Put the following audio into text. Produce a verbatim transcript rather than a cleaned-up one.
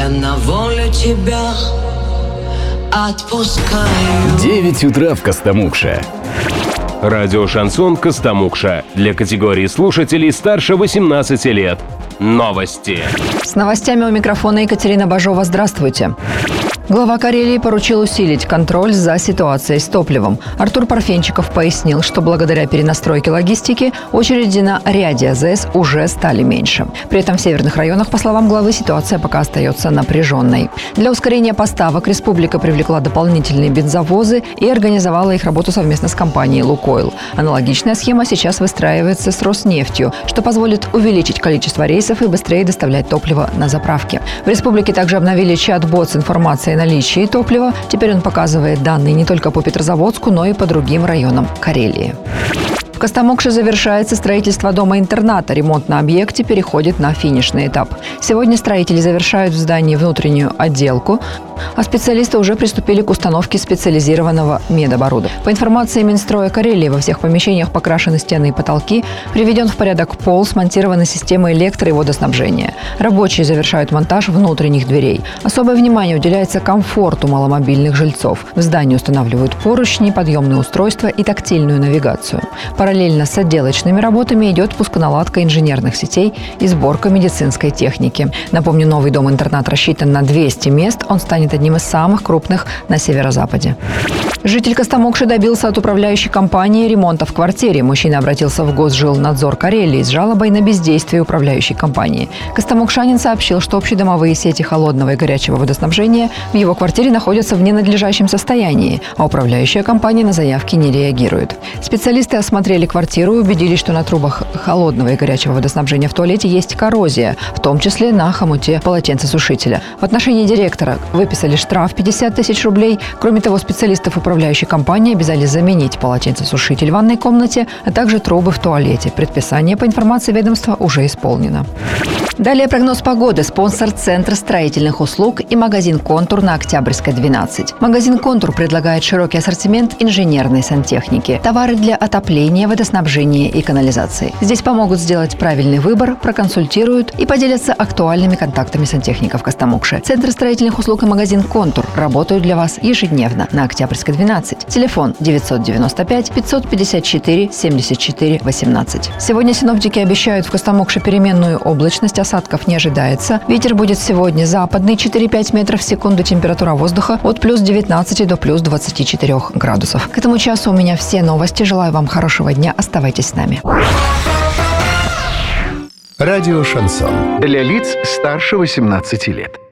Я на волю тебя отпускаю. девять утра в Костомукше. Радио «Шансон» Костомукша. Для категории слушателей старше восемнадцати лет. Новости. С новостями у микрофона Екатерина Бажова. Здравствуйте. Глава Карелии поручил усилить контроль за ситуацией с топливом. Артур Парфенчиков пояснил, что благодаря перенастройке логистики очереди на ряде АЗС уже стали меньше. При этом в северных районах, по словам главы, ситуация пока остается напряженной. Для ускорения поставок республика привлекла дополнительные бензовозы и организовала их работу совместно с компанией «Лукойл». Аналогичная схема сейчас выстраивается с Роснефтью, что позволит увеличить количество рейсов и быстрее доставлять топливо на заправки. В республике также обновили чат-бот с информацией о наличии топлива. Теперь он показывает данные не только по Петрозаводску, но и по другим районам Карелии. В Костомукше завершается строительство дома-интерната. Ремонт на объекте переходит на финишный этап. Сегодня строители завершают в здании внутреннюю отделку, а специалисты уже приступили к установке специализированного медоборудования. По информации Минстроя Карелии, во всех помещениях покрашены стены и потолки, приведен в порядок пол, смонтированы системы электро- и водоснабжения. Рабочие завершают монтаж внутренних дверей. Особое внимание уделяется комфорту маломобильных жильцов. В здании устанавливают поручни, подъемные устройства и тактильную навигацию. Параллельно с отделочными работами идет пусконаладка инженерных сетей и сборка медицинской техники. Напомню, новый дом-интернат рассчитан на двести мест. Он станет одним из самых крупных на северо-западе. Житель Костомукши добился от управляющей компании ремонта в квартире. Мужчина обратился в Госжилнадзор Карелии с жалобой на бездействие управляющей компании. Костомукшанин сообщил, что общедомовые сети холодного и горячего водоснабжения в его квартире находятся в ненадлежащем состоянии, а управляющая компания на заявки не реагирует. Специалисты осмотрели квартиру и убедились, что на трубах холодного и горячего водоснабжения в туалете есть коррозия, в том числе на хомуте полотенцесушителя. В отношении директора выписали штраф пятьдесят тысяч рублей. Кроме того, специалистов управляющей компании обязали заменить полотенцесушитель в ванной комнате, а также трубы в туалете. Предписание по информации ведомства уже исполнено. Далее прогноз погоды. Спонсор Центр строительных услуг и магазин «Контур» на Октябрьской, двенадцать. Магазин «Контур» предлагает широкий ассортимент инженерной сантехники, товары для отопления, водоснабжения и канализации. Здесь помогут сделать правильный выбор, проконсультируют и поделятся актуальными контактами сантехников Костомукши. Центр строительных услуг и магазин «Контур» работают для вас ежедневно на Октябрьской, двенадцать. Телефон девятьсот девяносто пять пятьсот пятьдесят четыре семьдесят четыре восемнадцать. Сегодня синоптики обещают в Костомукше переменную облачность, осадков не ожидается. Ветер будет сегодня западный, четыре-пять метров в секунду. Температура воздуха от плюс девятнадцати до плюс двадцати четырёх градусов. К этому часу у меня все новости. Желаю вам хорошего дня. Оставайтесь с нами. Радио «Шансон». Для лиц старше восемнадцати лет.